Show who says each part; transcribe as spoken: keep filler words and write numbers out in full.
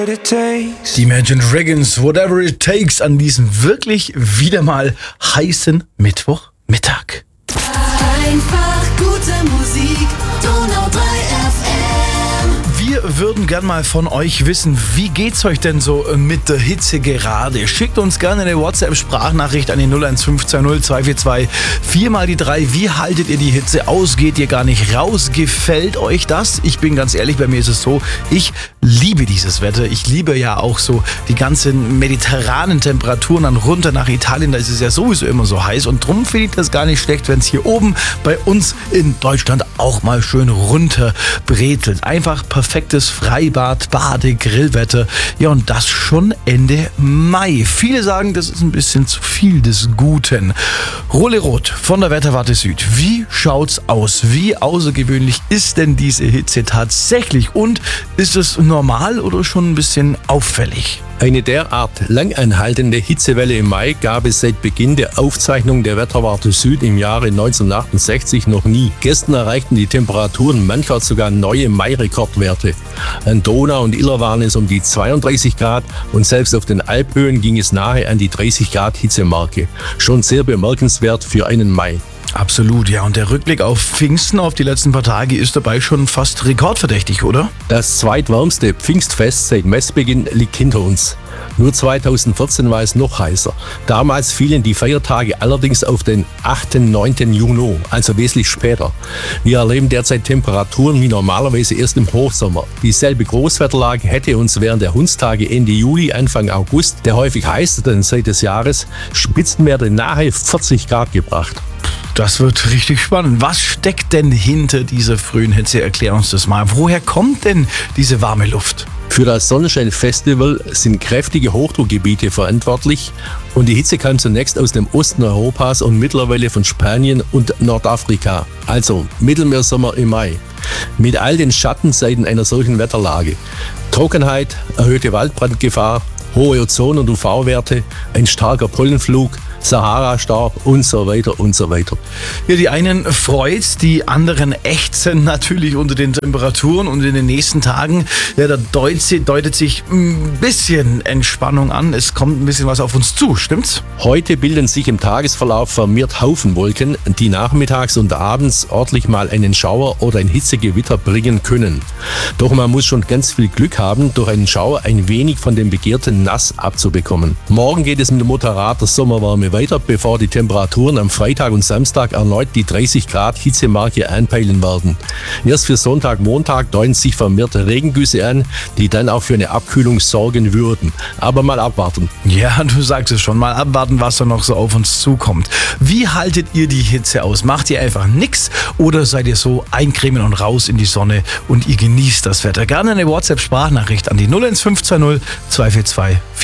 Speaker 1: Die Imagine Dragons, Whatever It Takes, an diesem wirklich wieder mal heißen Mittwochmittag.
Speaker 2: Einfach gute Musik, Donau drei F M.
Speaker 1: Wir würden gern mal von euch wissen, wie geht's euch denn so mit der Hitze gerade? Schickt uns gerne eine WhatsApp-Sprachnachricht an die null eins fünf zwei null zwei vier zwei vier mal die drei. Wie haltet ihr die Hitze aus? Geht ihr gar nicht raus? Gefällt euch das? Ich bin ganz ehrlich, bei mir ist es so, ich liebe dieses Wetter. Ich liebe ja auch so die ganzen mediterranen Temperaturen dann runter nach Italien. Da ist es ja sowieso immer so heiß und drum finde ich das gar nicht schlecht, wenn es hier oben bei uns in Deutschland auch mal schön runter brezelt. Einfach perfektes Freibad, Bade, Grillwetter. Ja, und das schon Ende Mai. Viele sagen, das ist ein bisschen zu viel des Guten. Rolle Roth von der Wetterwarte Süd. Wie schaut's aus? Wie außergewöhnlich ist denn diese Hitze tatsächlich? Und ist es normal oder schon ein bisschen auffällig?
Speaker 3: Eine derart langanhaltende Hitzewelle im Mai gab es seit Beginn der Aufzeichnung der Wetterwarte Süd im Jahre neunzehnhundertachtundsechzig noch nie. Gestern erreichten die Temperaturen mancherorts sogar neue Mai-Rekordwerte. An Donau und Iller waren es um die zweiunddreißig Grad und selbst auf den Alphöhen ging es nahe an die dreißig Grad Hitzemarke. Schon sehr bemerkenswert für einen Mai.
Speaker 1: Absolut, ja. Und der Rückblick auf Pfingsten, auf die letzten paar Tage, ist dabei schon fast rekordverdächtig, oder?
Speaker 3: Das zweitwärmste Pfingstfest seit Messbeginn liegt hinter uns. Nur zweitausendvierzehn war es noch heißer. Damals fielen die Feiertage allerdings auf den achten neunten Juni, also wesentlich später. Wir erleben derzeit Temperaturen wie normalerweise erst im Hochsommer. Dieselbe Großwetterlage hätte uns während der Hundstage Ende Juli, Anfang August, der häufig heißesten Zeit des Jahres, Spitzenwerte nahe vierzig Grad gebracht.
Speaker 1: Das wird richtig spannend. Was steckt denn hinter dieser frühen Hitze? Erklär uns das mal. Woher kommt denn diese warme Luft?
Speaker 3: Für das Sonnenschein-Festival sind kräftige Hochdruckgebiete verantwortlich und die Hitze kam zunächst aus dem Osten Europas und mittlerweile von Spanien und Nordafrika, also Mittelmeersommer im Mai. Mit all den Schattenseiten einer solchen Wetterlage. Trockenheit, erhöhte Waldbrandgefahr, hohe Ozon- und U V-Werte, ein starker Pollenflug, Sahara-Staub und so weiter und so weiter.
Speaker 1: Ja, die einen freut, die anderen ächzen natürlich unter den Temperaturen und in den nächsten Tagen, ja, da deutet, deutet sich ein bisschen Entspannung an. Es kommt ein bisschen was auf uns zu, stimmt's?
Speaker 3: Heute bilden sich im Tagesverlauf vermehrt Haufenwolken, die nachmittags und abends ordentlich mal einen Schauer oder ein Hitzegewitter bringen können. Doch man muss schon ganz viel Glück haben, durch einen Schauer ein wenig von dem begehrten Nass abzubekommen. Morgen geht es mit moderater Sommerwärme weiter, bevor die Temperaturen am Freitag und Samstag erneut die dreißig Grad Hitzemarke einpeilen werden. Erst für Sonntag, Montag deuten sich vermehrt Regengüsse an, die dann auch für eine Abkühlung sorgen würden. Aber mal abwarten.
Speaker 1: Ja, du sagst es schon, mal abwarten, was da noch so auf uns zukommt. Wie haltet ihr die Hitze aus? Macht ihr einfach nix oder seid ihr so eincremen und raus in die Sonne und ihr genießt das Wetter? Gerne eine WhatsApp-Sprachnachricht an die null eins fünf zwei null zwei vier zwei vier